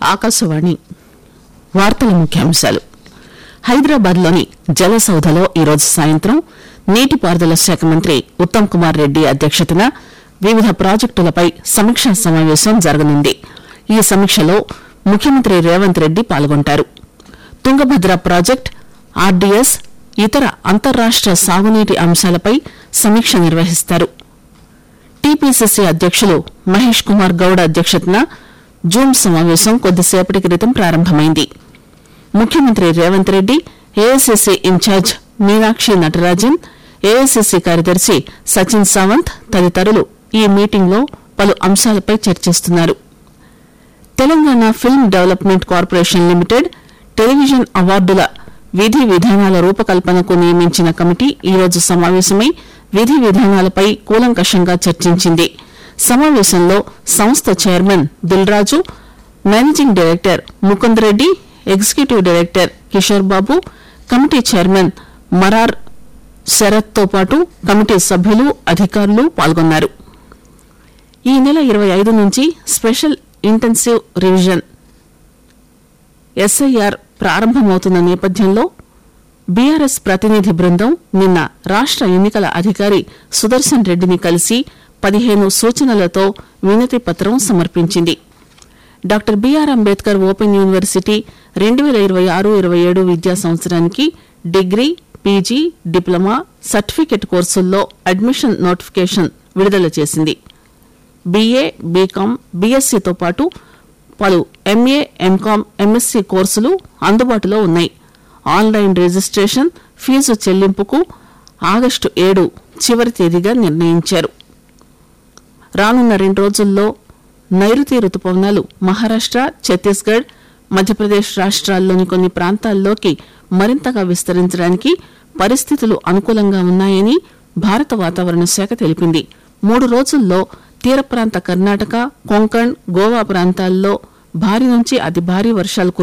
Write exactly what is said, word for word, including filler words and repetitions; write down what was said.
ఆకాశవాణి వార్తల ముఖ్యాంశాలు. హైదరాబాద్ లోని జలసౌధలో ఈరోజు సాయంత్రం నీటిపారుదల శాఖ మంత్రి ఉత్తమ్ కుమార్ రెడ్డి అధ్యక్షతన వివిధ ప్రాజెక్టులపై సమీక్షా సమావేశం జరగనుంది. ఈ సమీక్షలో ముఖ్యమంత్రి రేవంత్ రెడ్డి పాల్గొంటారు. తుంగభద్ర ప్రాజెక్టు, ఆర్డీఎస్, ఇతర అంతర్రాష్ట సాగునీటి అంశాలపై సమీక్ష నిర్వహిస్తారు. టీపీసీసీ అధ్యక్షులు మహేష్ కుమార్ గౌడ్ అధ్యక్షతన జూమ్ సమావేశం కొద్దిసేపటి క్రితం ప్రారంభమైంది. ముఖ్యమంత్రి Revanth Reddy, AICC incharge Meenakshi Natarajan, AICC కార్యదర్శి సచిన్ సావంత్ తదితరులు ఈ మీటింగ్లో పలు అంశాలపై చర్చిస్తున్నారు. Telangana film development corporation limited television అవార్డుల విధి విధానాల రూపకల్పనకు నియమించిన కమిటీ ఈరోజు సమావేశమై విధి విధానాలపై కూలంకషంగా చర్చించింది. సమావేశంలో సంస్థ chairman Dil Raju, managing director Mukund Reddy, executive director Kishore Babu, committee chairman Marar Sarath తో పాటు కమిటీ సభ్యులు, అధికారులు పాల్గొన్నారు. ఈ నెల ఇరవై ఐదు నుంచి స్పెషల్ ఇంటెన్సివ్ రివిజన్ ఎస్ఐఆర్ ప్రారంభమవుతున్న నేపథ్యంలో బీఆర్ఎస్ ప్రతినిధి బృందం నిన్న రాష్ట ఎన్నికల అధికారి సుదర్శన్ రెడ్డిని కలిసి పదిహేను సూచనలతో వినతి పత్రం సమర్పించింది. Doctor BR Ambedkar open university రెండు పేల ఇరవై ఆరు ఇరవై ఏడు విద్యా సంవత్సరానికి డిగ్రీ, పీజీ, డిప్లొమా, సర్టిఫికెట్ కోర్సుల్లో అడ్మిషన్ నోటిఫికేషన్ విడుదల చేసింది. బీఏ, బీకామ్, బీఎస్సీతో పాటు పలు ఎంఏ, ఎంకామ్, ఎంఎస్సీ కోర్సులు అందుబాటులో ఉన్నాయి. ఆన్లైన్ రిజిస్ట్రేషన్, ఫీజు చెల్లింపుకు ఆగస్టు ఏడు చివరి తేదీగా నిర్ణయించారు. రానున్న రెండు రోజుల్లో నైరుతి రుతుపవనాలు మహారాష్ట, ఛత్తీస్గఢ్, మధ్యప్రదేశ్ రాష్ట్రాల్లోని కొన్ని ప్రాంతాల్లోకి మరింతగా విస్తరించడానికి పరిస్థితులు అనుకూలంగా ఉన్నాయని భారత వాతావరణ శాఖ తెలిపింది. మూడు రోజుల్లో తీర ప్రాంత కర్ణాటక, కొంకణ్, గోవా ప్రాంతాల్లో భారీ నుంచి అతి భారీ వర్షాలు